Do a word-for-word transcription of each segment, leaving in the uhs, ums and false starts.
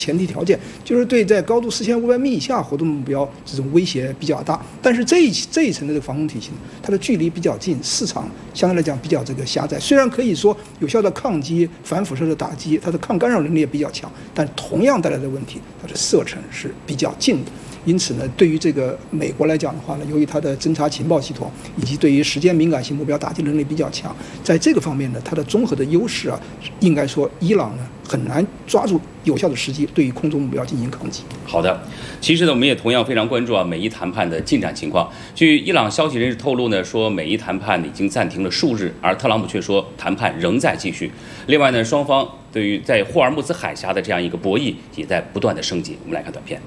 前提条件就是对在高度四千五百米以下活动目标这种威胁比较大，但是这一这一层的这个防空体系呢，它的距离比较近，市场相对来讲比较这个狭窄。虽然可以说有效的抗击反辐射的打击，它的抗干扰能力也比较强，但同样带来的问题，它的射程是比较近的。因此呢，对于这个美国来讲的话呢，由于它的侦察情报系统以及对于时间敏感性目标打击能力比较强，在这个方面呢，它的综合的优势啊，应该说伊朗呢很难抓住有效的时机对于空中目标进行抗击。 好的，其实呢，我们也同样非常关注啊美伊谈判的进展情况。据伊朗消息人士透露呢，说美伊谈判已经暂停了数日，而特朗普却说谈判仍在继续。另外呢，双方对于在霍尔木兹海峡的这样一个博弈也在不断的升级。我们来看短片。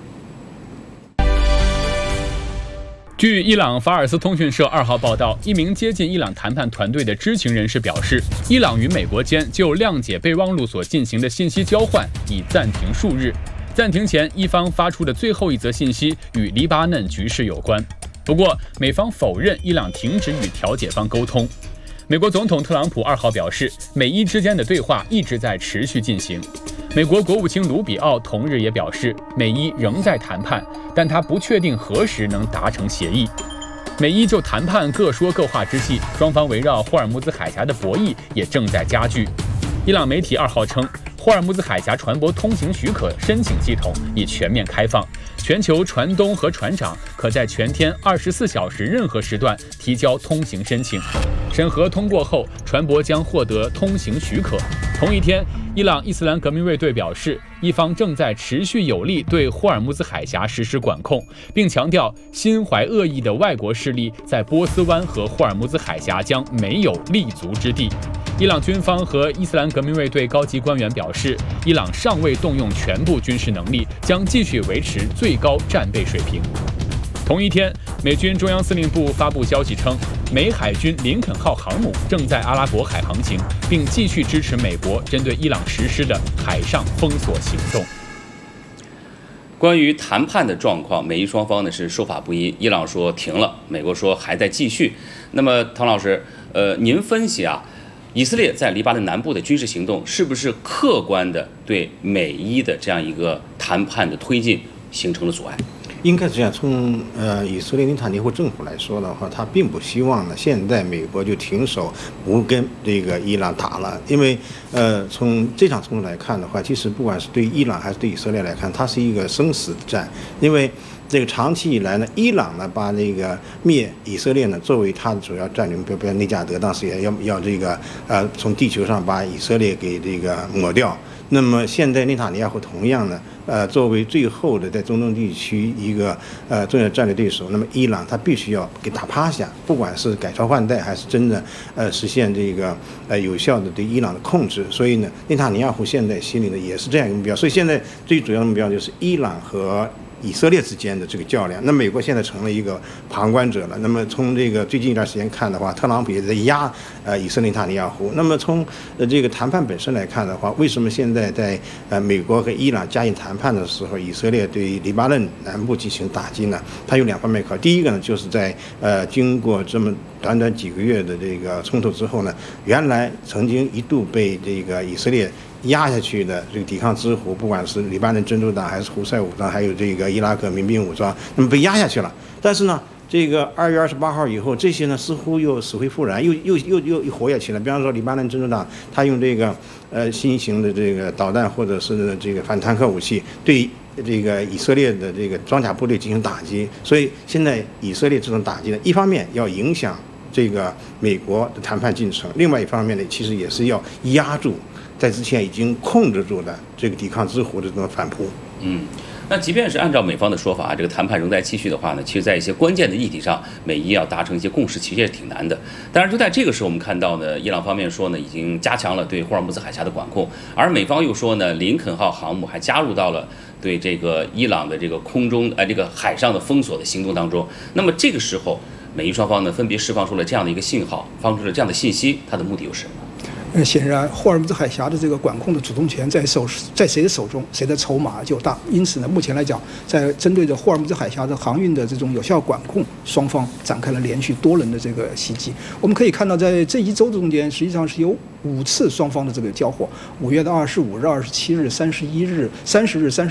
据伊朗法尔斯通讯社二号报道，一名接近伊朗谈判团队的知情人士表示，伊朗与美国间就谅解备忘录所进行的信息交换已暂停数日。暂停前，伊方发出的最后一则信息与黎巴嫩局势有关。不过，美方否认伊朗停止与调解方沟通。美国总统特朗普二号表示，美伊之间的对话一直在持续进行。美国国务卿卢比奥同日也表示，美伊仍在谈判，但他不确定何时能达成协议。美伊就谈判各说各话之际，双方围绕霍尔木兹海峡的博弈也正在加剧。伊朗媒体二号称，霍尔木兹海峡船舶通行许可申请系统已全面开放，全球船东和船长可在全天二十四小时任何时段提交通行申请。审核通过后，船舶将获得通行许可。同一天，伊朗伊斯兰革命卫队表示，伊方正在持续有力对霍尔木兹海峡实施管控，并强调心怀恶意的外国势力在波斯湾和霍尔木兹海峡将没有立足之地。伊朗军方和伊斯兰革命卫队高级官员表示，伊朗尚未动用全部军事能力，将继续维持最高战备水平。同一天，美军中央司令部发布消息称，美海军林肯号航母正在阿拉伯海航行，并继续支持美国针对伊朗实施的海上封锁行动。 关于谈判的状况，美伊双方呢是说法不一，伊朗说停了，美国说还在继续。那么，唐老师，呃，您分析啊，以色列在黎巴嫩南部的军事行动是不是客观的对美伊的这样一个谈判的推进形成了阻碍？ 应该是这样，从呃以色列内塔尼亚胡政府来说的话，他并不希望呢现在美国就停手不跟这个伊朗打了，因为呃从这场冲突来看的话，其实不管是对伊朗还是对以色列来看，它是一个生死战，因为这个长期以来呢，伊朗呢把这个灭以色列呢作为它的主要战略目标，比如内加德当时也要要这个呃从地球上把以色列给这个抹掉。那么现在内塔尼亚胡同样呢，呃，作为最后的在中东地区一个呃重要战略对手，那么伊朗他必须要给打趴下，不管是改朝换代还是真的呃实现这个呃有效的对伊朗的控制。所以呢，内塔尼亚胡现在心里呢也是这样一个目标。所以现在最主要的目标就是伊朗和以色列之间的这个较量，那美国现在成了一个旁观者了。那么从这个最近一段时间看的话，特朗普也在压呃以色列内塔尼亚胡。那么从呃这个谈判本身来看的话，为什么现在在呃美国和伊朗加紧谈判的时候，以色列对黎巴嫩南部进行打击呢？它有两方面考虑。第一个呢，就是在呃经过这么短短几个月的这个冲突之后呢，原来曾经一度被这个以色列压下去的这个抵抗之虎，不管是黎巴嫩真主党还是胡塞武装，还有这个伊拉克民兵武装，那么被压下去了。但是呢，这个二月二十八号以后，这些呢似乎又死灰复燃，又又又又又活跃起来。比方说，黎巴嫩真主党他用这个呃新型的这个导弹或者是这个反坦克武器对这个以色列的这个装甲部队进行打击。所以现在以色列这种打击呢，一方面要影响这个美国的谈判进程，另外一方面呢，其实也是要压住在之前已经控制住的这个抵抗之虎的这种反扑。 嗯，那即便是按照美方的说法，这个谈判仍在继续的话呢，其实在一些关键的议题上，美伊要达成一些共识，其实也挺难的。当然，就在这个时候，我们看到呢，伊朗方面说呢，已经加强了对霍尔木兹海峡的管控，而美方又说呢，林肯号航母还加入到了对这个伊朗的这个空中呃这个海上的封锁的行动当中。那么这个时候，美伊双方呢分别释放出了这样的一个信号，放出了这样的信息，它的目的又是什么？ 呃，显然霍尔木兹海峡的这个管控的主动权在手在谁的手中，谁的筹码就大。因此呢，目前来讲，在针对着霍尔木兹海峡的航运的这种有效管控，双方展开了连续多轮的这个袭击。我们可以看到，在这一周中间，实际上是有五次双方的这个交火：五月的二十五日、二十七日、三十一日、三十日、三十。